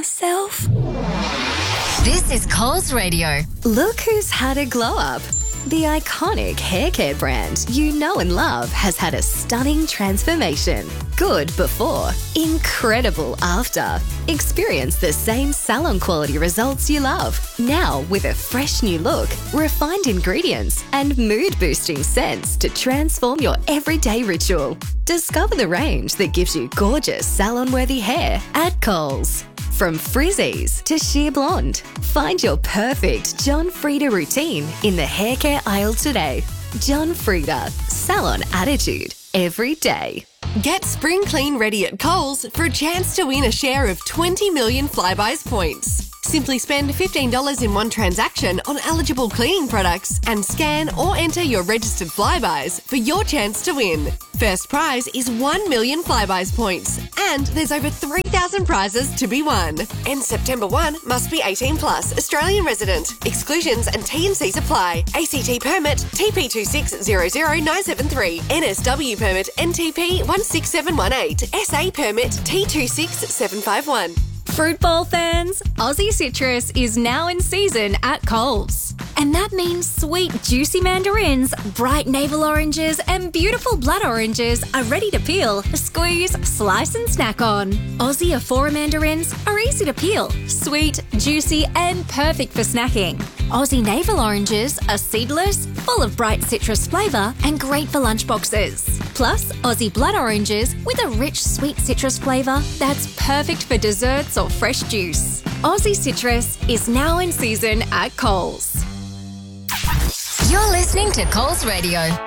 yourself? This is Coles Radio. Look who's had a glow up. The iconic hair care brand you know and love has had a stunning transformation. Good before, incredible after. Experience the same salon quality results you love. Now with a fresh new look, refined ingredients, and mood boosting scents to transform your everyday ritual. Discover the range that gives you gorgeous salon-worthy hair at Coles. From frizzies to sheer blonde, find your perfect John Frieda routine in the hair care aisle today. John Frieda, salon attitude every day. Get spring clean ready at Coles for a chance to win a share of 20 million Flybuys points. Simply spend $15 in one transaction on eligible cleaning products and scan or enter your registered Flybuys for your chance to win. First prize is 1 million Flybuys points, and there's over 3,000 prizes to be won. End September 1, must be 18 plus, Australian resident. Exclusions and T&Cs apply. ACT permit TP2600973, NSW permit NTP 16718, SA permit T26751. Fruit bowl fans, Aussie Citrus is now in season at Coles. And that means sweet, juicy mandarins, bright navel oranges, and beautiful blood oranges are ready to peel, squeeze, slice, and snack on. Aussie Afora mandarins are easy to peel, sweet, juicy, and perfect for snacking. Aussie navel oranges are seedless, full of bright citrus flavour, and great for lunchboxes. Plus, Aussie blood oranges with a rich, sweet citrus flavour that's perfect for desserts or fresh juice. Aussie Citrus is now in season at Coles. You're listening to Coles Radio.